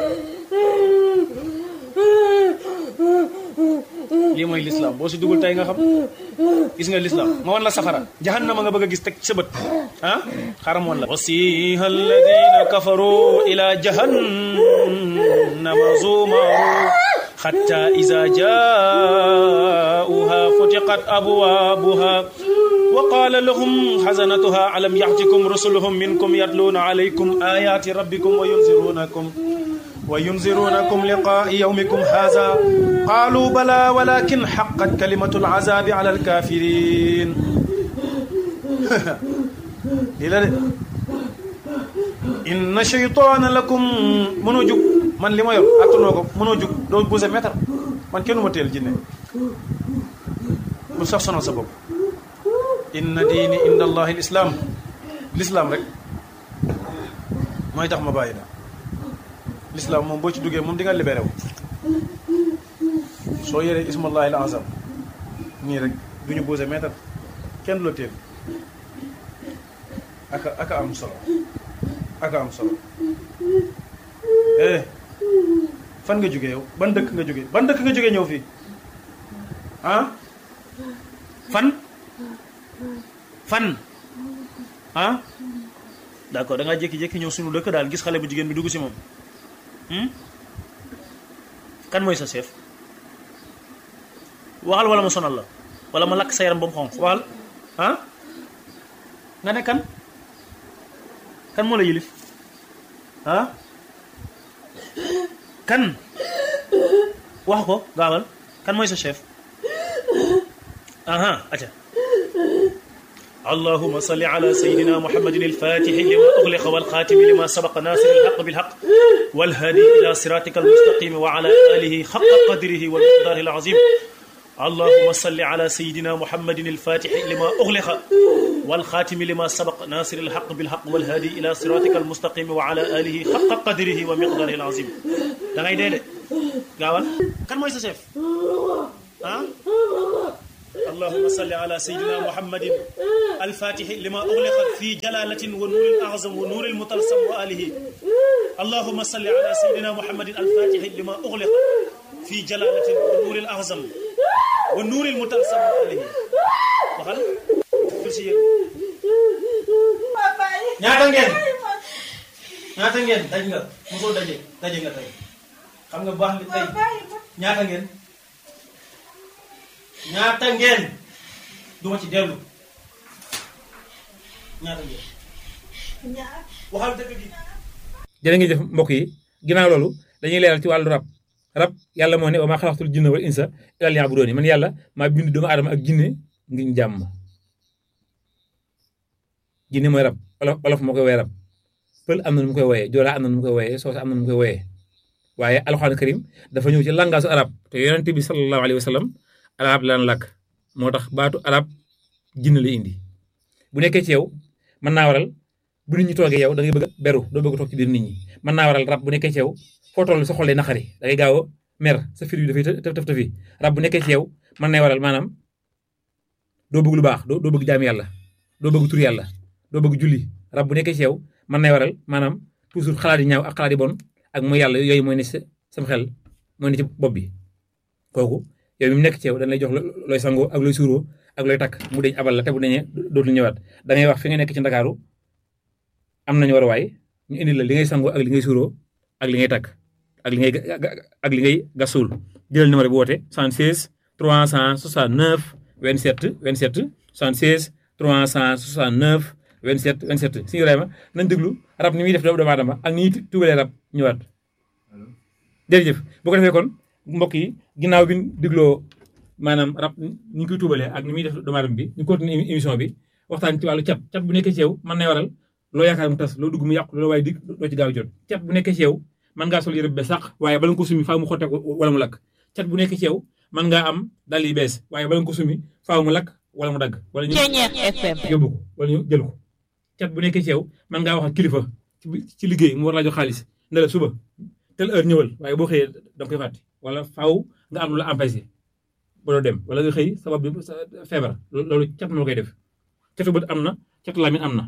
lii mooy l'islam boo si dugul tey nga xam gis nga l'islam ma wan la safara jahannama nga bëgg a gis teg sa bët ah xaram woon la wasiha alladina kafaru ila jahannama zumaru hatta iza jaauha futiqat abwabuha wa qala lahum hazanatuha alam ya'tikum rusuluhum minkum yatluna alaykum ayati rabbikum wa yunzirunakum liqaa yawmikum hadha qalu bala walakin haqqat kalimatul azabi ala alkafirin. lii la de inna shaytana lakum mënoo jug man li ma yor attanoo ko mënoo jug doo buse meetar man kenn ma teel jinne bu sax sonal sa bopp. inna diini inda allahi l'islam rek mooy tax ma bàyyi la l'islam moom boo ci duggee moom di nga libéré wu soo yéree ismullahi al azam nii rek du ñu boose meetar kenn du la teel aka am solo fan nga jógee yow ban dëkk nga jógee ñëw fii ah fan ah d'accord da ngaa jékki-jékki ñëw suñu dëkk daal gis xale bu jigéen bi dugg si moom kan mooy sa chef waxal wala ma sonal la wala ma lakk sa yaram ba mu xonq waxal ah nga ne kan moo la yilif ah kan wax ko gaawal kan mooy sa chef aha aca اللهم صل على سيدنا محمد الفاتح لما أغلق والخاتم لما سبق ناصر الحق بالحق والهادي إلى صراطك المستقيم وعلى آله حق قدره ومقداره العظيم اللهم صل على سيدنا محمد الفاتح لما أغلق والخاتم لما سبق ناصر الحق بالحق والهادي إلى صراطك المستقيم وعلى آله حق قدره ومقداره العظيم da ngay dee de gaawal kan mooy sa chef ah اللهم صل على سيدنا محمد الفاتح لما أغلق في جلالة ونور الأعظم ونور المطلسم وآله اللهم صل على سيدنا محمد الفاتح لما أغلق في جلالة ونور الأعظم ونور المطلسم وآله وخل كرسي ñaata ngeen daj nga mosoo daje nga tey xam nga baax li tey ñaata ngeen duma ci dellu ñaata ngeen waxal dëgg gi. jërë ngeen jëf mbokk yi ginnaaw loolu dañuy leeral ci wàllu rab yàlla moo ne wa maa xalaqtul jinna wal insa illaa liya'buduun man yàlla maa bind doomu aadama ak jinne ngir jàmm jinne mooy rab olof moo koy woowee rab pël am na nu mu koy wooyee joolaa am na nu mu koy wooyee soose am na nu mu koy wooyee waaye alxuraan karim dafa ñëw ci langaasu arab te yonent bi sallallahu alayhi wa sallam arab lan làkk moo tax baatu arab jinne la indi bu nekkee ci yow mën naa waral bu nit ñi toogee yow da ngay bëgg a beru doo bëgg a toog ci biir nit ñi mën naa waral rab bu nekkee ci yow foo toll sa xol day naqari da ngay gaaw a mer sa fir bi dafay tëf rab bu nekkee ci yow mën nay waral maanaam doo bëgg lu baax doo bëgg jaam yàlla doo bëgg tur yàlla doo bëgg julli rab bu nekkee ci yow mën nay waral maanaam toujours xalaat yi ñaaw ak xalaat yi bon ak mooy yàlla yooyu mooy ne sam xel mooy ne ci bopp bi kooku yow mi mu nekk ci yow dañ lay jox looy sangoo ak looy suuroo ak looy takk mu deñ abal la te bu deñee dootul ñëwaat da ngay wax fi nga nekk ci Ndakaaru am nañu war a waay ñu indi la li ngay sangoo ak li ngay suuroo ak li ngay takk ak li ngay gasul jëlal numéro bi woote 76 369 27 27 76 369 27 27 si Ibrahima nañ déglu rab ni muy def doomu aadama ak ni ñuy tubalee rab ñëwaat jërëjëf bu ko defee kon mbokk yi ginnaaw bi ñu dégloo maanaam rab ni ñu koy tubalee ak ni muy def doomu aadama bi ñu continuer émission bi waxtaan ci wàllu cat bu nekkee ci yow mën na waral loo yaakaar mu tas loo dugg mu yàqu loo waaye dig doo ci gaaw jot cat bu nekkee ci yow mën ngaa sol yëre bu bees sax waaye bala nga ko sumi faaw mu xotte wala mu lakk cat bu nekkee ci yow mën ngaa am dal yi bees waaye bala nga ko sumi faaw mu lakk wala mu dagg wala ñu yóbbu ko wala ñu jël ko cat bu nekkee ci yow mën ngaa wax ak kilifa ci liggéey mu war laa jox xaalis ne la suba tel heure ñëwal waaye boo xëyee da nga koy fàtte wala faaw nga am lu la empêché ba doo dem wala nga xëy sabab bi feebar loolu cat moo koy def catu bët am na catu lamin am na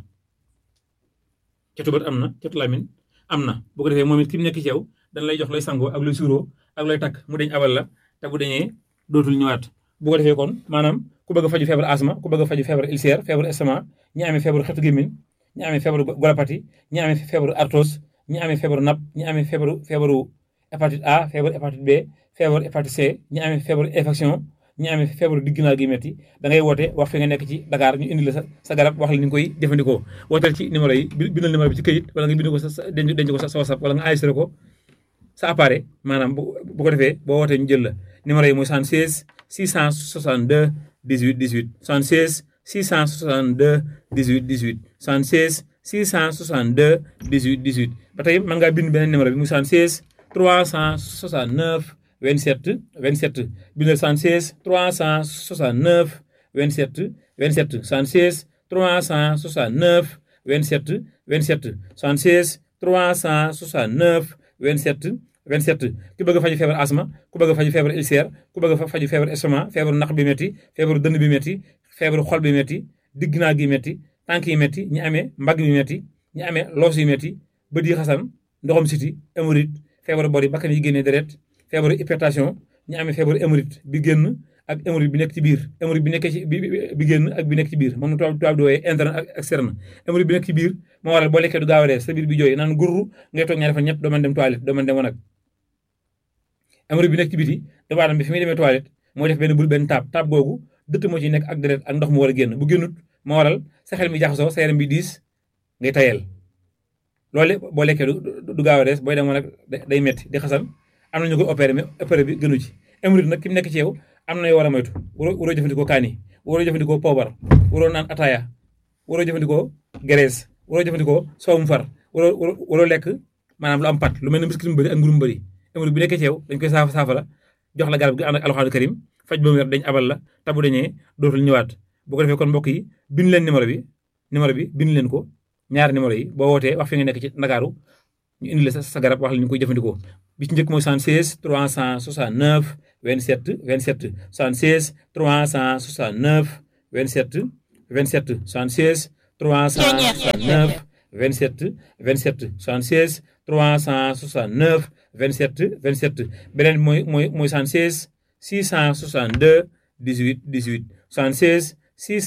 catu bët am na catu lamin am na bu ko defee moom it ki mu nekk ci yow dañ lay jox lay sangoo ak lay suuroo ak lay takk mu deñ abal la te bu deñee dootul ñëwaat bu ko defee kon maanaam ku bëgg a faju feebar asma ku bëgg a faju feebar ulcère feebar estomac ñi amee feebaru xetu gémmiñ ñi amee feebaru golopathie ñi amee feebaru arthrose ñi amee feebaru napp ñi amee feebaru hépatite A feebaru hépatite B feebaru hépatite C ñi amee feebaru infection ñi amee feebaru digginaa gi metti da ngay woote wax fi nga nekk ci Dakar ñu indi la sa garab wax la ni nga koy jëfandikoo wooteel ci numéro yi bindal numéro bi ci këyit wala nga bind ko sa denc ko sa WhatsApp wala nga enregistré ko sa appareil maanaam bu ko defee boo wootee ñu jël la numéro yi mooy 76 662 18 18 76 662 18 18 76 662 18 18 ba tey mën ngaa bind beneen numéro bi muy 76 369 27 27 bindal 76 369 27 27 76 369 27 27 76 369 27 27 ku bëgg a faju feebar asma ku bëgg a faju feebar ulcère ku bëgg a faju feebar estomac feebaru naq bi métti feebaru dënn bi métti feebaru xol bi métti digginaa gi métti tànk yi métti ñi amee mbagg bi métti ñi amee loos yi métti bët yi xasan ndoxam siti hémorroïde feebaru bori bakkan yi génnee deret feebaru hypertension ñi amee feebaru hémorroïde bi génn ak hémorroïde bi nekk ci biir hémorroïde bi nekkee ci bi génn ak bi nekk ci biir moom nu tubaab di wooyee interne ak externe hémorroïde bi nekk ci biir moo waral boo lekkee du gaaw a rees sa biir bi jooy naan gurru ngay toog ñaari fan ñett doo mën dem toilette doo mën dem wanag hémorroïde bi nekk ci biti doomu aadama bi fi muy demee toilette mooy def benn taab googu dëtt moo ci nekk ak deret ak ndox mu war a génn bu génnut moo waral sa xel mi jaxasoo sa yaram bi diis ngay tayel loolu boo lekkee du gaaw a rees booy dem wanag day metti di xasan am na ñu ko opéré mais opéré bi gënu ci hémorroïde nag ki mu nekk ci yow am na yoo war a moytu waroo jëfandikoo kaani waroo jëfandikoo poobar waroo naan ataaya waroo jëfandikoo graisse waroo jëfandikoo soowum far waroo lekk maanaam lu am pat lu mel ne biscuit mu bëri ak mburu mu bëri hémorroïde bi nekkee ci yow dañ koy saafara jox la garab gi ànd ak alxuraan karim faj ba mu wér dañ abal la tabu dañee dootul ñëwaat bu ko defee kon mbokk yi bind leen numéro bi bind leen ko ñaari numéro yi boo wootee wax fi nga nekk ci Ndakaaru ñu indi la sa garab wax la ñu koy jëfandikoo bi ci njëkk mooy 76 369 27 27 76 369 27 27 76 369 27 27 76 369 27 27 beneen mooy 76 662 18 18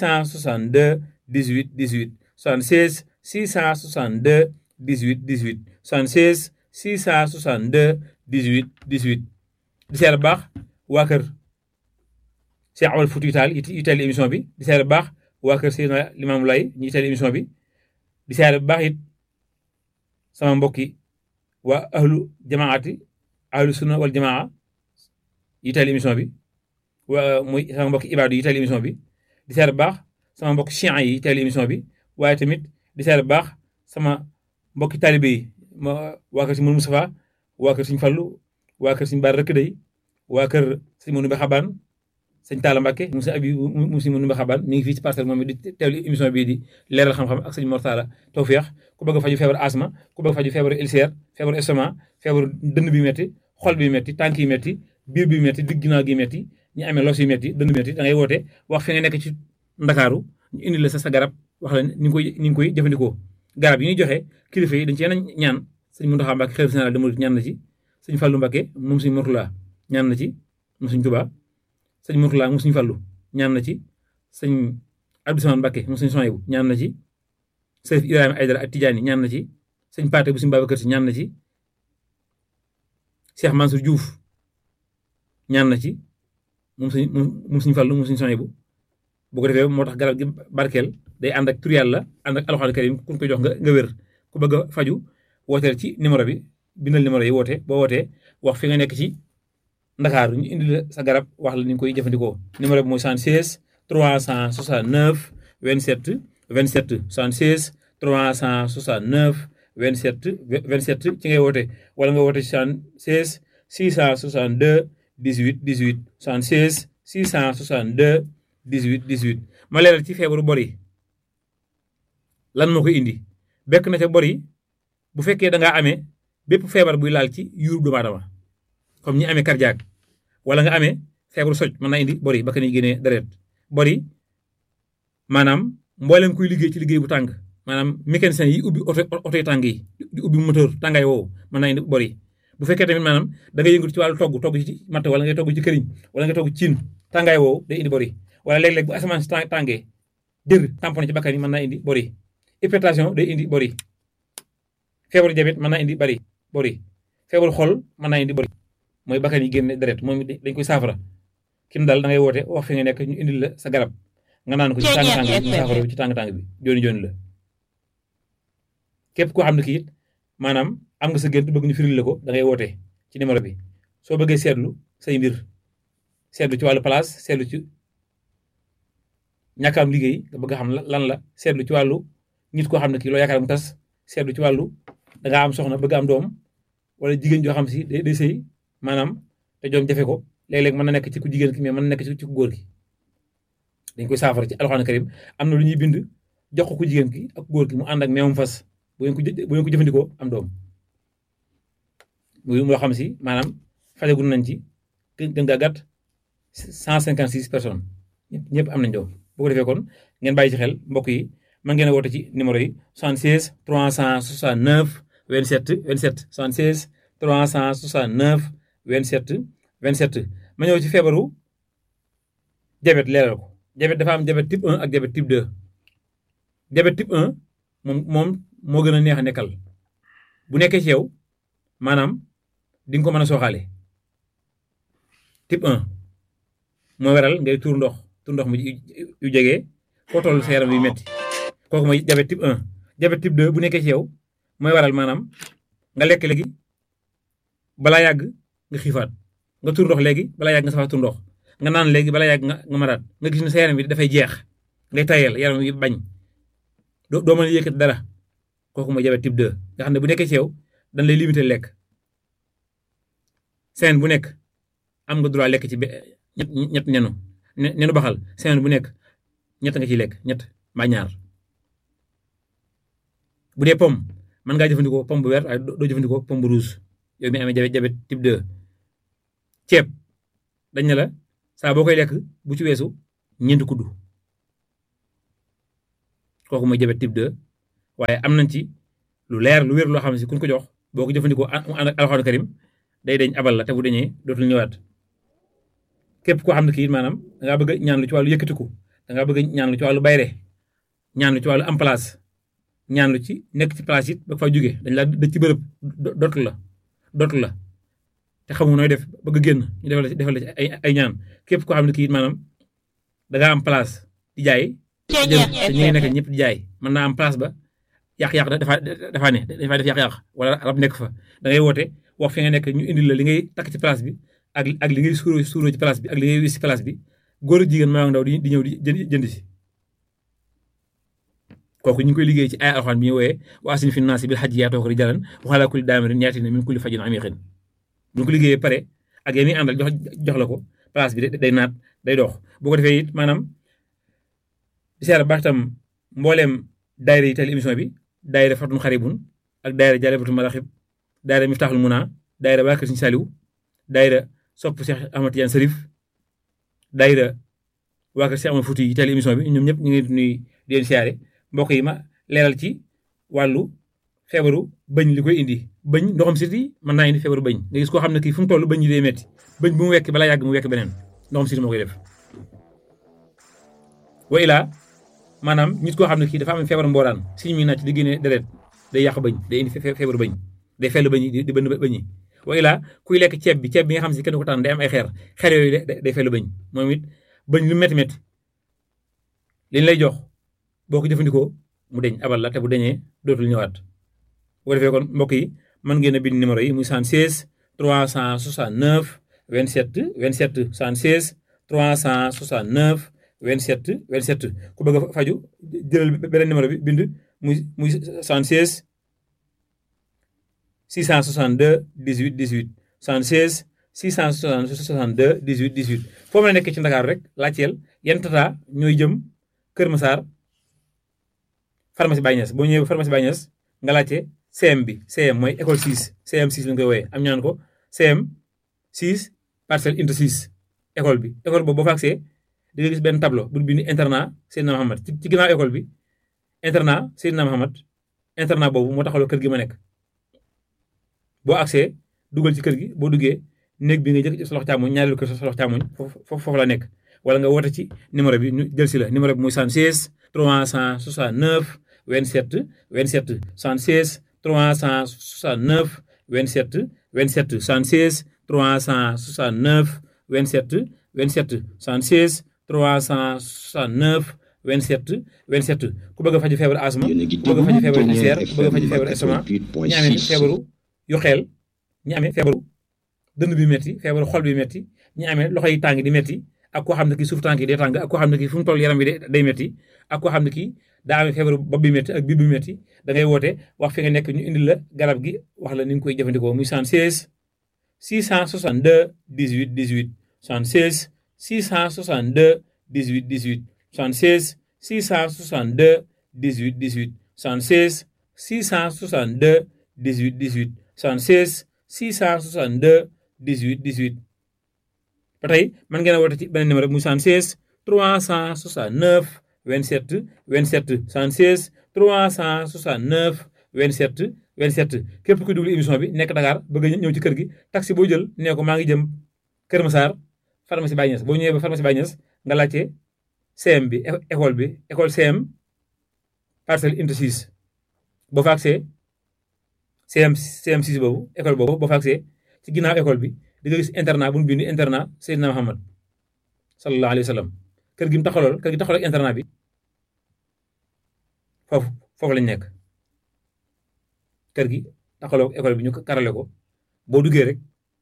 76 662 18 18 76 662 18 18 76 662 18 18 di seer baax waa kër Cheikh Amadou Fouti Tall yi teel émission bi di seer baax waa kër Seydina Limamou Laye ñi teel émission bi di seer baax it sama mbokki waa ahlu jamaati ahlu sunna wal jamaa yi teel émission bi waa muy sama mbokki ibaadu yi teel émission bi di seer baax sama mbokki chian yi teel émission bi waaye tamit di seer baax sama mbokki taalibe yi waa kër si Mourou Moustapha waa kër Sëñ Fallu waa kër Sëñ Bara Rëkk Day waa kër Sëñ Mourou Mbe Xabaan Sëñ Talla Mbacke mu Sëñ Mourou Mbe Xabaan mi ngi fii ci Parcelles moom di teewlu émission bii di leeral xam-xam ak Sëñ Mortala Tawfeex ku bëgg a faju feebar asma ku bëgg a faju feebar ulcère feebar estomac feebar dënn bi metti xol bi metti tànk yi metti biir bi metti digg ginnaaw gi metti ñu amee los yi metti dënn bi metti da ngay woote wax fi nga nekk ci Ndakaaru ñu indi la sa garab wax la ni ngi koy jëfandikoo garab yi ñuy joxe kilifa yi dañ ci yenn ñaan Sëñ Mountakha Mbacké xalifa général des mourides ñaan na ci Sëñ Fallu Mbacké moom Sëñ Mortala ñaan na ci moom Sëñ Tuubaa Sëñ Mortala moom Sëñ Fallu ñaan na ci Sëñ Abdou Samane Mbacké moom Sëñ Sohaybu ñaan na ci Sëriñ Ibrahima Aydara ak Tijaani ñaan na ci Sëñ Paate bu Sëñ Babacar Si ñaan na ci Cheikh Mansour Diouf ñaan na ci moom Sëñ Fallu moom Sëñ Sohaybu bu ko defee moo tax garab gi barkeel day ànd ak tur Yàlla ànd ak alxuraan karim ku ko jox nga wér ku bëgg a faju wooteel ci numéro bi bindal numéro yi woote boo wootee wax fi nga nekk ci Ndakaaru ñu indi la sa garab wax la ni nga koy jëfandikoo numéro bi mooy 76 369 27 27 76 369 27 27 ci ngay woote wala nga woote 76 662 18 18 76 662 18 18 ma leeral ci feebaru bor yi lan moo koy indi bekk na ca bor yi bu fekkee da ngaa amee bépp feebar buy laal ci yuurub doomu aadama comme ñi amee cardiaque wala nga amee feebaru soj mën naa indi bor yi ba ka ni génnee deret bor yi maanaam mboolem kuy liggéey ci liggéey bu tàng maanaam mécanicien yi ubbi oto yi tàng yi di ubbi moteur tàngaay woowu mën naa indi bor yi bu fekkee tamit maanaam da ngay yëngatu ci wàllu togg ci matt wala ngay togg ci këriñ wala nga togg ciin tàngaay woowu day indi bor yi wala léeg-léeg bu asamaan si tàngee dër tamponné ci bakkan yi mën naa indi bor yi hypertension day indi bor yi feebaru diabète mën naa indi bor yi feebaru xol mën naa indi bor yi mooy bakkan yi génne deret moom dañ koy saafara kim daal da ngay woote wax fi nga nekk ñu indil la sa garab nga naan ko ci tàng-tàng bi mu saafara ci tàng-tàng bi jooni la képp koo xam ne kii it maanaam am nga sa gént bëgg ñu firil la ko da ngay woote ci numéro bi soo bëggee seetlu say mbir seetlu ci wàllu place seetlu ci ñàkk am liggéey nga bëgg a xam lan la seetlu ci wàllu nit koo xam ne kii loo yaakaar mu tas seetlu ci wàllu da ngaa am soxna bëgg am doom wala jigéen joo xam si day sëy maanaam te doom jafe ko léeg-léeg mën na nekk ci ku jigéen ki mais mën na nekk ci ku góor ki dañ koy saafara ci alxuraan karim am na lu ñuy bind jox ko ku jigéen ki ak góor ki mu ànd ak meewum fas bu ngeen ko jëfandikoo am doom muy loo xam si maanaam fajagul nañ ci gën gaa gàtt 156 personnes ñëpp am nañ doom bu ko defee kon ngeen bàyyi ci xel mbokk yi mën ngeen a woote ci numéro yi 76 369 27 27 76 369 27 27 ma ñëw ci feebaru diabète leeral ko diabète dafa am diabète type 1 ak diabète type 2 diabète type 1 moom moo gën a neex a nekkal bu nekkee ci yow maanaam di nga ko mën a sooxaale type 1 moo waral ngay tuur ndox mu yu jege foo toll sa yaram yu metti kooku mooy diabète type 1 diabète type 2 bu nekkee ci yow mooy waral maanaam nga lekk léegi balaa yàgg nga xiifaat nga tuur ndox léegi balaa yàgg nga safaat tuur ndox nga naan léegi balaa yàgg nga maraat nga gis ne sa yaram bi dafay jeex ngay tayel yaram yi bañ doo mën a yëkkati dara kooku mooy diabète type 2 nga xam ne bu nekkee ci yow dañ lay limiter lekk semaine bu nekk am nga droit lekk ci ñett nenu baxal semaine bu nekk ñett nga ciy lekk ñett mbaa ñaar bu dee pomme mën ngaa jëfandikoo pomme bu vert waaye doo jëfandikoo pomme bu rouge yow mi amee diabète type 2 ceeb dañ ne la saa boo koy lekk bu ci weesu ñeenti kuddu kooku mooy diabète type 2 waaye am nañ ci lu leer lu wér loo xam ne si kuñ ko jox boo ko jëfandikoo ànd ak alxuraan karim day dañ abal la te bu dañee dootul ñëwaat képp koo xam ne kii maanaam da ngaa bëgg ñaan lu ci wàllu yëkkatiku da ngaa bëgg ñaan lu ci wàllu bayre ñaan lu ci wàllu am place ñaan lu ci nekk ci place it ba fa jóge dañ laa dëj ci bërëb dootu la te xamu nooy def bëgg génn ñu defal la ci ay ñaan képp koo xam ne kii maanaam da ngaa am place di jaay te ñi ngi nekk ñëpp di jaay mën naa am place ba yàq-yàq dafaa def yàq-yàq wala rab nekk fa da ngay woote wax fi nga nekk ñu indil la li ngay takk ci place bi ak li ngay suuroo ci place bi ak li ngay wis ci place bi góor ak jigéen maa ngi ndaw di ñëw di jënd si kooku ñu ngi koy liggéey ci ay alxuraan bi ñu wooyee wa asin fi naasi bil hajji yaatooka rijaalan wa alaa kulli daamirin yaatina min kulli fajjin amiiqin bu ñu ko liggéeyee pare ak yéen ñi àndal jox la ko place bi day naat day dox boo ko defee it maanaam di seer baax tam mbooleem daayira yi teel émission bi daayira Fatun Xaribun ak daayira Jaalibatul Maraaxib daayira Miftaaxul Munaa daayira waa Kër Sëñ Saliou daayira sopp Cheikh Ahmad Tidiane Sarif daayira waa Kër Cheikh Ahmad Fouti yi teel émission bi ñoom ñëpp ñu ngi nuy di leen siyaare mbokk yi ma leeral ci wàllu feebaru bëñ li koy indi bëñ ndoxam siti mën naa indi feebaru bëñ nga gis koo xam ne kii fu mu toll bëñ yi day metti bëñ bu mu wekk balaa yàgg mu wekk beneen ndoxam siti moo koy def wa ilaa maanaam nit koo xam ne kii dafa am feebaru mbooraan si ñu nàcc di génne deret day yàq bëñ day indi feebaru bëñ day fell bëñ di bënn bëñ yi wa ilaa kuy lekk ceeb bi nga xam si kenn ko tànn day am ay xeer yooyu day fell bëñ moom it bëñ lu métti métti liñ lay jox boo ko jëfandikoo mu deñ abal la te bu deñee dootul ñëwaat bu ko defee kon mbokk yi mën ngeen a bind numéro yi muy 76 369 27 27 76 369 27 27 ku bëgg a faju jëlal beneen numéro bi bind muy 76 662 18 18 76 662 18 18 foo mën a nekk ci Ndakaaru rek laajteel yan tata ñooy jëm Kër Massar pharmacie Baye Niass boo ñëwee pharmacie Baye Niass nga laajte CM bi CM mooy école 6 CM 6 la ñu koy wooyee am ñu naan ko CM 6 parcelle unité 6 école bi école boobu boo fa agsee di nga gis benn tableau bu bind internat Seydina Mohamed ci ginnaaw école bi internat Seydina Mohamed internat boobu moo taxawloo kër gi ma nekk boo agsee dugal ci kër gi boo duggee néeg bi nga jëkk ci sa loxo càmmoñ ñaareelu kër sa loxo càmmoñ foofu la nekk wala nga woote ci numéro bi ñu jël si la numéro bi muy 76 369 27 27 76 369 27 27 76 369 27 27 76 369 27 27 ku bëgg a faju feebaru asma ku bëgg a faju feebaru ulcère ku bëgg a faju feebaru estomac ñi amee feebaru yu xeel ñi amee feebaru dënd bi metti feebaru xol bi metti ñi amee loxo yi tàng di metti ak koo xam ne kii suuf tànk yi day tàng ak koo xam ne kii fu mu toll yaram bi day metti ak koo xam ne kii daa amee feebaru bopp bi metti ak biir bi metti da ngay woote wax fi nga nekk ñu indil la garab gi wax la ni nga koy jëfandikoo muy 76 662 18 18 76 662 18 18 76 662 18 18 76 662 18 18 76 662 18 18 ba tey mën ngeen a woote ci beneen numéro muy 76 369 27 27 76 369 27 27 képp kuy déglu émission bi nekk Dakar bëgg a ñëw ci kër gi taxi boo jël nee ko maa ngi jëm Kër Massar pharmacie Baye Niass boo ñëwee ba pharmacie Baye Niass nga laajte CM bi école CM parcelle unité 6 boo fa agsee CM 6 boobu école boobu boo fa agsee ci ginnaaw école bi di nga gis internat bu ñu bind internat Seydina Muhammad sallallahu alayhi wa sallam kër gi mu taxalool kër gi taxalool internat bi foofu lañ nekk kër gi taxaloo école bi ñu karale ko boo duggee rek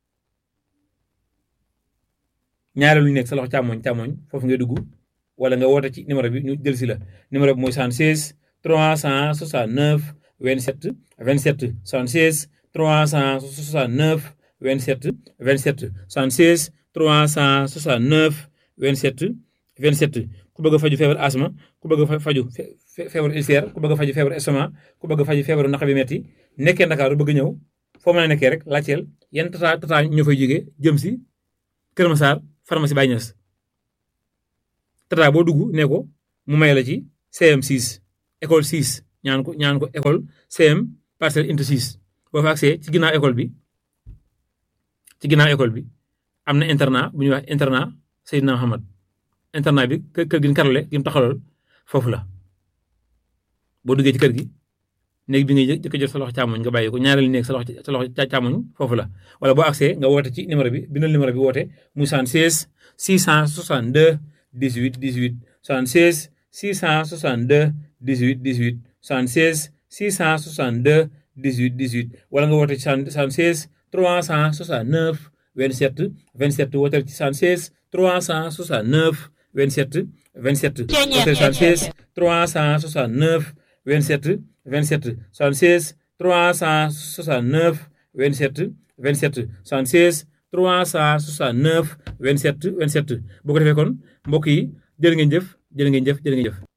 ñaareelu nekk sa loxo càmmoñ foofu ngay dugg wala nga woote ci numéro bi ñu jël si la numéro bi mooy 76 369 27 27 76 369 27 27 76 369 27 27 ku bëgg a faju feebar asma ku bëgg a faju feebaru ulcère ku bëgg a faju feebaru estomac ku bëgg a faju feebaru naq bi metti nekkee Ndakaaru bëgg ñëw foo mën a nekkee rek laajteel yan tata ñoo fay jógee jëm si Kër Massar pharmacie Baye Niass tata boo dugg ne ko mu may la ci CM 6 école 6 ñaan ko école CM parcelle unité 6 boo fa accès ci ginnaaw école bi am na internat bu ñuy wax internat Seydina Mohamed internat bi kër gi ñu karale gi mu taxawal foofu la boo duggee ci kër gi néeg bi ngay jëkk jot sa loxo càmmoñ nga bàyyi ko ñaareelu néeg sa loxo càmmoñ foofu la wala boo accès nga woote ci numéro bi bindal numéro bi woote muy 76 662 18 18 76 662 18 18 76 662 18 18 wala nga woote ci 76 369 27 27 wooteel ci 76 369 27 27 wooteel 76 369 27 27 76 369 27 27 76 369 27 27 boo ko defee kon mbokk yi jërë ngeen jëf